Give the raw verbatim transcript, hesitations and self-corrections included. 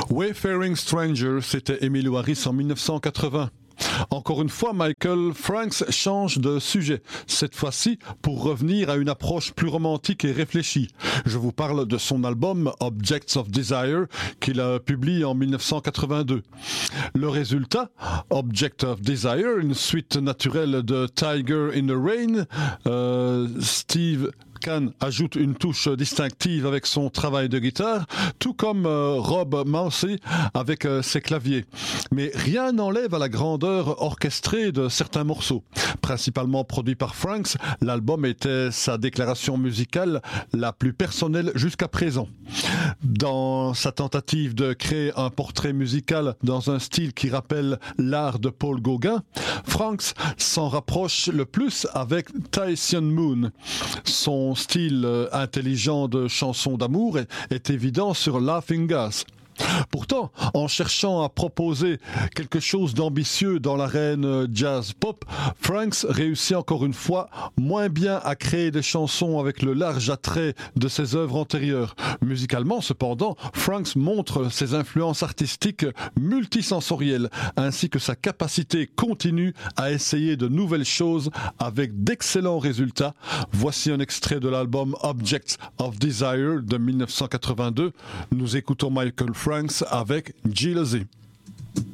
Wayfaring Stranger, c'était Emmylou Harris en mille neuf cent quatre-vingts. Encore une fois, Michael Franks change de sujet, cette fois-ci pour revenir à une approche plus romantique et réfléchie. Je vous parle de son album Objects of Desire qu'il a publié en mille neuf cent quatre-vingt-deux. Le résultat, Object of Desire, une suite naturelle de Tiger in the Rain, euh, Steve Kahn ajoute une touche distinctive avec son travail de guitare, tout comme euh, Rob Mousey avec euh, ses claviers. Mais rien n'enlève à la grandeur orchestrée de certains morceaux. Principalement produit par Franks, l'album était sa déclaration musicale la plus personnelle jusqu'à présent. Dans sa tentative de créer un portrait musical dans un style qui rappelle l'art de Paul Gauguin, Franks s'en rapproche le plus avec Tyson Moon. Son style intelligent de chanson d'amour est, est évident sur Laughing Gas. Pourtant, en cherchant à proposer quelque chose d'ambitieux dans l'arène jazz pop, Franks réussit encore une fois moins bien à créer des chansons avec le large attrait de ses œuvres antérieures. Musicalement, cependant, Franks montre ses influences artistiques multisensorielles, ainsi que sa capacité continue à essayer de nouvelles choses avec d'excellents résultats. Voici un extrait de l'album Objects of Desire de mille neuf cent quatre-vingt-deux. Nous écoutons Michael Franks avec Jealousy.